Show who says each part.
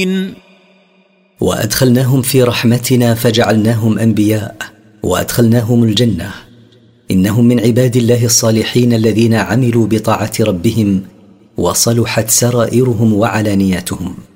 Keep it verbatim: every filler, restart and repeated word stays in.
Speaker 1: وأدخلناهم في رحمتنا فجعلناهم أنبياء وأدخلناهم الجنة، إنهم من عباد الله الصالحين الذين عملوا بطاعة ربهم وصلحت سرائرهم وعلانياتهم.